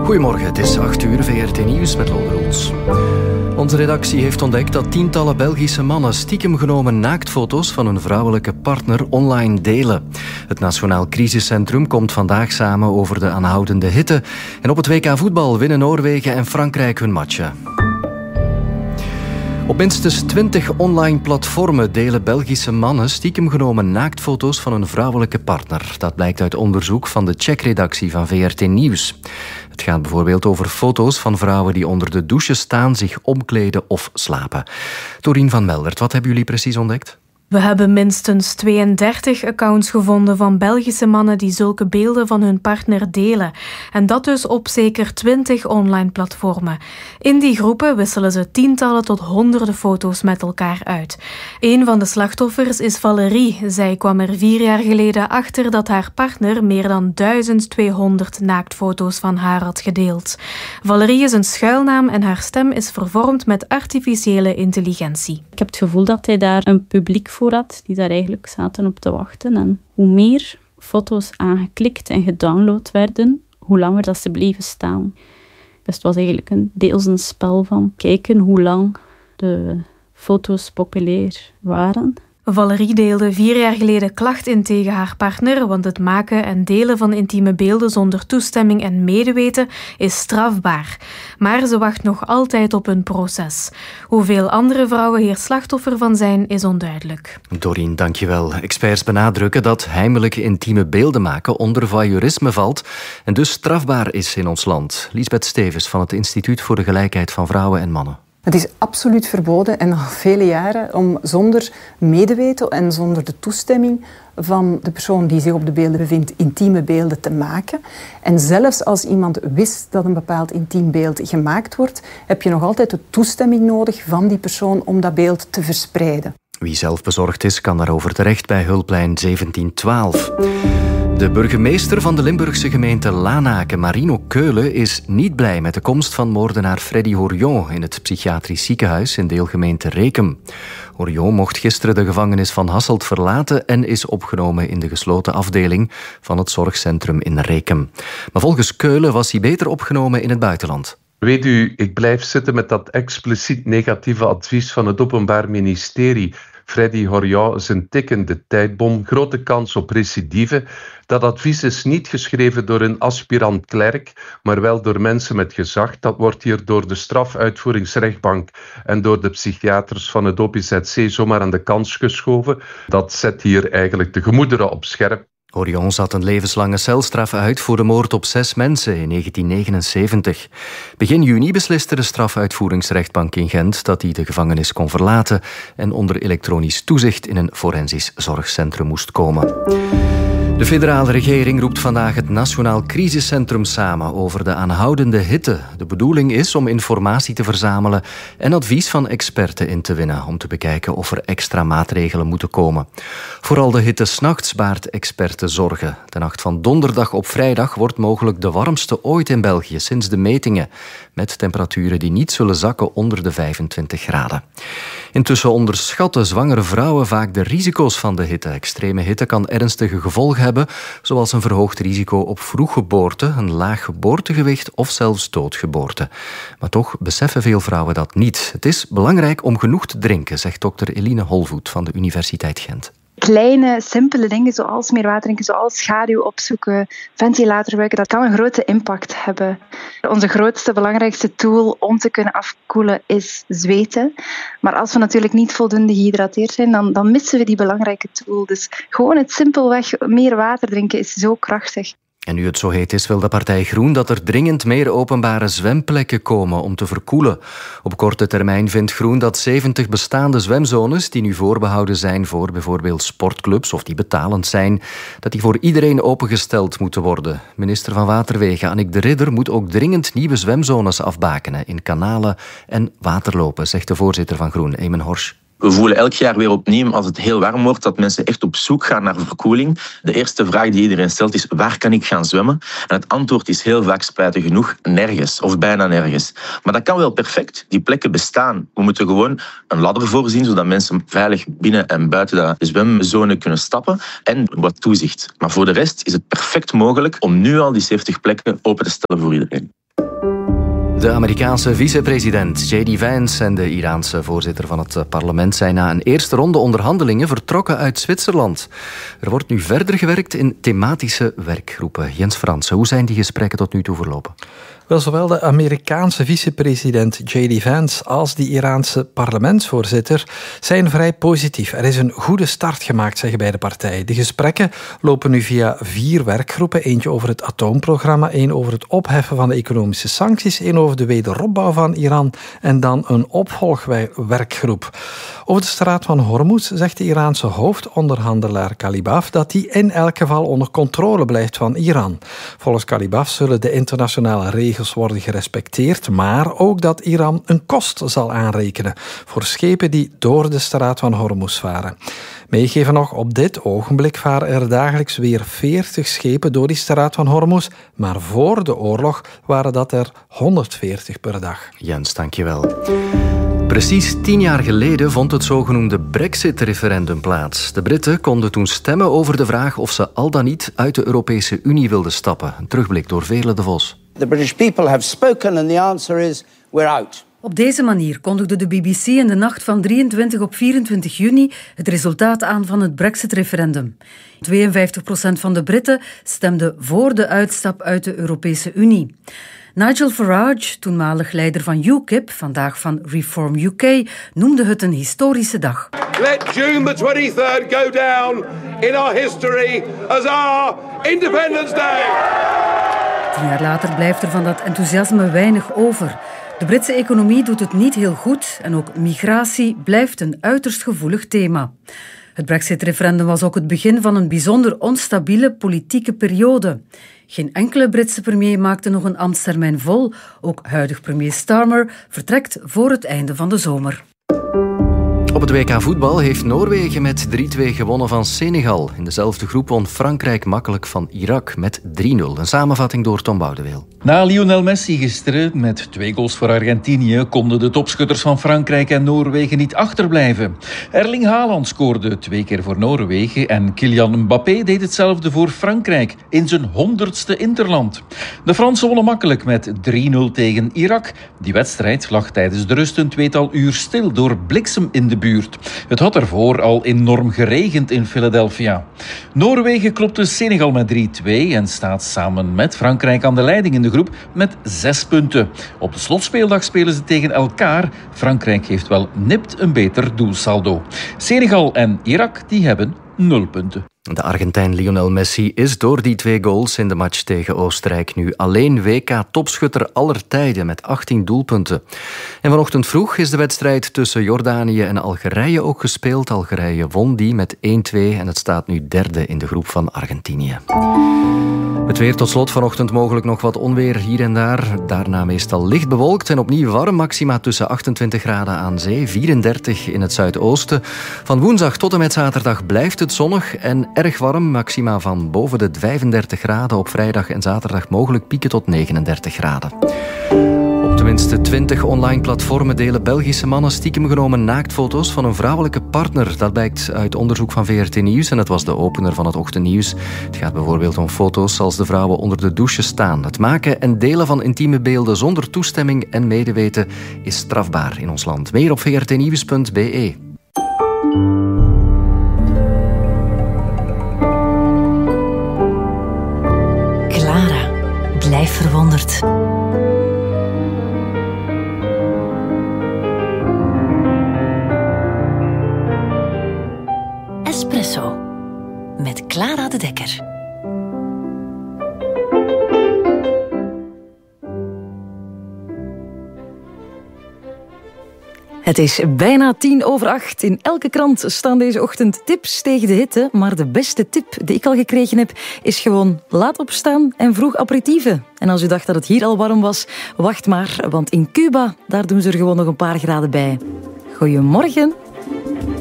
Goedemorgen, het is 8 uur, VRT Nieuws met Lode Roels. Onze redactie heeft ontdekt dat tientallen Belgische mannen stiekem genomen naaktfoto's van hun vrouwelijke partner online delen. Het Nationaal Crisiscentrum komt vandaag samen over de aanhoudende hitte. En op het WK voetbal winnen Noorwegen en Frankrijk hun matchen. Op minstens 20 online platformen delen Belgische mannen stiekem genomen naaktfoto's van hun vrouwelijke partner. Dat blijkt uit onderzoek van de checkredactie van VRT Nieuws. Het gaat bijvoorbeeld over foto's van vrouwen die onder de douche staan, zich omkleden of slapen. Dorien van Meldert, wat hebben jullie precies ontdekt? We hebben minstens 32 accounts gevonden van Belgische mannen die zulke beelden van hun partner delen. En dat dus op zeker 20 online platformen. In die groepen wisselen ze tientallen tot honderden foto's met elkaar uit. Een van de slachtoffers is Valerie. Zij kwam er 4 jaar geleden achter dat haar partner meer dan 1200 naaktfoto's van haar had gedeeld. Valerie is een schuilnaam en haar stem is vervormd met artificiële intelligentie. Ik heb het gevoel dat hij daar een publiek voor had, die daar eigenlijk zaten op te wachten. En hoe meer foto's aangeklikt en gedownload werden, hoe langer dat ze bleven staan. Dus het was eigenlijk deels een spel van kijken hoe lang de foto's populair waren. Valerie deelde 4 jaar geleden klacht in tegen haar partner, want het maken en delen van intieme beelden zonder toestemming en medeweten is strafbaar. Maar ze wacht nog altijd op een proces. Hoeveel andere vrouwen hier slachtoffer van zijn, is onduidelijk. Dorien, dankjewel. Experts benadrukken dat heimelijke intieme beelden maken onder voyeurisme valt en dus strafbaar is in ons land. Liesbeth Stevens van het Instituut voor de Gelijkheid van Vrouwen en Mannen. Het is absoluut verboden en al vele jaren om zonder medeweten en zonder de toestemming van de persoon die zich op de beelden bevindt, intieme beelden te maken. En zelfs als iemand wist dat een bepaald intiem beeld gemaakt wordt, heb je nog altijd de toestemming nodig van die persoon om dat beeld te verspreiden. Wie zelf bezorgd is, kan daarover terecht bij hulplijn 1712. De burgemeester van de Limburgse gemeente Lanaken, Marino Keulen, is niet blij met de komst van moordenaar Freddy Horion in het psychiatrisch ziekenhuis in deelgemeente Rekem. Horion mocht gisteren de gevangenis van Hasselt verlaten en is opgenomen in de gesloten afdeling van het zorgcentrum in Rekem. Maar volgens Keulen was hij beter opgenomen in het buitenland. Weet u, ik blijf zitten met dat expliciet negatieve advies van het Openbaar Ministerie. Freddy Horion is een tikkende tijdbom, grote kans op recidive. Dat advies is niet geschreven door een aspirant-klerk, maar wel door mensen met gezag. Dat wordt hier door de strafuitvoeringsrechtbank en door de psychiaters van het OPZC zomaar aan de kant geschoven. Dat zet hier eigenlijk de gemoederen op scherp. Horion zat een levenslange celstraf uit voor de moord op 6 mensen in 1979. Begin juni besliste de strafuitvoeringsrechtbank in Gent dat hij de gevangenis kon verlaten en onder elektronisch toezicht in een forensisch zorgcentrum moest komen. De federale regering roept vandaag het Nationaal Crisiscentrum samen over de aanhoudende hitte. De bedoeling is om informatie te verzamelen en advies van experten in te winnen om te bekijken of er extra maatregelen moeten komen. Vooral de hitte 's nachts baart experten zorgen. De nacht van donderdag op vrijdag wordt mogelijk de warmste ooit in België sinds de metingen, met temperaturen die niet zullen zakken onder de 25 graden. Intussen onderschatten zwangere vrouwen vaak de risico's van de hitte. Extreme hitte kan ernstige gevolgen hebben, zoals een verhoogd risico op vroeggeboorte, een laag geboortegewicht of zelfs doodgeboorte. Maar toch beseffen veel vrouwen dat niet. Het is belangrijk om genoeg te drinken, zegt dokter Eline Holvoet van de Universiteit Gent. Kleine, simpele dingen zoals meer water drinken, zoals schaduw opzoeken, ventilator gebruiken, dat kan een grote impact hebben. Onze grootste, belangrijkste tool om te kunnen afkoelen is zweten. Maar als we natuurlijk niet voldoende gehydrateerd zijn, dan missen we die belangrijke tool. Dus gewoon het simpelweg meer water drinken is zo krachtig. En nu het zo heet is, wil de partij Groen dat er dringend meer openbare zwemplekken komen om te verkoelen. Op korte termijn vindt Groen dat 70 bestaande zwemzones, die nu voorbehouden zijn voor bijvoorbeeld sportclubs of die betalend zijn, dat die voor iedereen opengesteld moeten worden. Minister van Waterwegen Annick de Ridder moet ook dringend nieuwe zwemzones afbakenen in kanalen en waterlopen, zegt de voorzitter van Groen, Eamon Horsch. We voelen elk jaar weer opnieuw, als het heel warm wordt, dat mensen echt op zoek gaan naar verkoeling. De eerste vraag die iedereen stelt is, waar kan ik gaan zwemmen? En het antwoord is heel vaak, spijtig genoeg, nergens of bijna nergens. Maar dat kan wel perfect. Die plekken bestaan. We moeten gewoon een ladder voorzien, zodat mensen veilig binnen en buiten de zwemzone kunnen stappen en wat toezicht. Maar voor de rest is het perfect mogelijk om nu al die 70 plekken open te stellen voor iedereen. De Amerikaanse vicepresident J.D. Vance en de Iraanse voorzitter van het parlement zijn na een eerste ronde onderhandelingen vertrokken uit Zwitserland. Er wordt nu verder gewerkt in thematische werkgroepen. Jens Fransen, hoe zijn die gesprekken tot nu toe verlopen? Wel, zowel de Amerikaanse vicepresident J.D. Vance als die Iraanse parlementsvoorzitter zijn vrij positief. Er is een goede start gemaakt, zeggen beide partijen. De gesprekken lopen nu via 4 werkgroepen. Eentje over het atoomprogramma, 1 over het opheffen van de economische sancties, 1 over de wederopbouw van Iran en dan een opvolgwerkgroep. Over de straat van Hormuz zegt de Iraanse hoofdonderhandelaar Kalibaf dat die in elk geval onder controle blijft van Iran. Volgens Kalibaf zullen de internationale regels worden gerespecteerd, maar ook dat Iran een kost zal aanrekenen voor schepen die door de straat van Hormuz varen. Meegeven nog, op dit ogenblik varen er dagelijks weer 40 schepen door die straat van Hormuz, maar voor de oorlog waren dat er 140 per dag. Jens, dankjewel. Precies 10 jaar geleden vond het zogenoemde Brexit-referendum plaats. De Britten konden toen stemmen over de vraag of ze al dan niet uit de Europese Unie wilden stappen. Een terugblik door Veerle de Vos. The British people have spoken and the answer is we're out. Op deze manier kondigde de BBC in de nacht van 23 op 24 juni het resultaat aan van het Brexit-referendum. 52% van de Britten stemde voor de uitstap uit de Europese Unie. Nigel Farage, toenmalig leider van UKIP, vandaag van Reform UK, noemde het een historische dag. Let June the 23rd go down in our history as our Independence Day. 10 jaar later blijft er van dat enthousiasme weinig over. De Britse economie doet het niet heel goed en ook migratie blijft een uiterst gevoelig thema. Het Brexit-referendum was ook het begin van een bijzonder onstabiele politieke periode. Geen enkele Britse premier maakte nog een ambtstermijn vol. Ook huidig premier Starmer vertrekt voor het einde van de zomer. Op het WK voetbal heeft Noorwegen met 3-2 gewonnen van Senegal. In dezelfde groep won Frankrijk makkelijk van Irak met 3-0. Een samenvatting door Tom Boudeweel. Na Lionel Messi gisteren met 2 goals voor Argentinië konden de topschutters van Frankrijk en Noorwegen niet achterblijven. Erling Haaland scoorde 2 keer voor Noorwegen en Kylian Mbappé deed hetzelfde voor Frankrijk in zijn 100ste interland. De Fransen wonnen makkelijk met 3-0 tegen Irak. Die wedstrijd lag tijdens de rust een 2-tal uur stil door bliksem in de buurt. Het had ervoor al enorm geregend in Philadelphia. Noorwegen klopte Senegal met 3-2 en staat samen met Frankrijk aan de leiding in de groep met 6 punten. Op de slotspeeldag spelen ze tegen elkaar. Frankrijk heeft wel nipt een beter doelsaldo. Senegal en Irak die hebben 0 punten. De Argentijn Lionel Messi is door die 2 goals in de match tegen Oostenrijk nu alleen WK-topschutter aller tijden met 18 doelpunten. En vanochtend vroeg is de wedstrijd tussen Jordanië en Algerije ook gespeeld. Algerije won die met 1-2 en het staat nu derde in de groep van Argentinië. Het weer tot slot, vanochtend mogelijk nog wat onweer hier en daar. Daarna meestal licht bewolkt en opnieuw warm, maxima tussen 28 graden aan zee, 34 in het zuidoosten. Van woensdag tot en met zaterdag blijft het zonnig en erg warm, maxima van boven de 35 graden. Op vrijdag en zaterdag mogelijk pieken tot 39 graden. Op tenminste 20 online platformen delen Belgische mannen stiekem genomen naaktfoto's van een vrouwelijke partner. Dat blijkt uit onderzoek van VRT Nieuws en het was de opener van het ochtendnieuws. Het gaat bijvoorbeeld om foto's als de vrouwen onder de douche staan. Het maken en delen van intieme beelden zonder toestemming en medeweten is strafbaar in ons land. Meer op vrtnieuws.be. Clara, blijf verwonderd. Espresso met Clara de Dekker. Het is bijna 7:50. In elke krant staan deze ochtend tips tegen de hitte. Maar de beste tip die ik al gekregen heb, is gewoon laat opstaan en vroeg aperitieven. En als u dacht dat het hier al warm was, wacht maar. Want in Cuba, daar doen ze er gewoon nog een paar graden bij. Goedemorgen.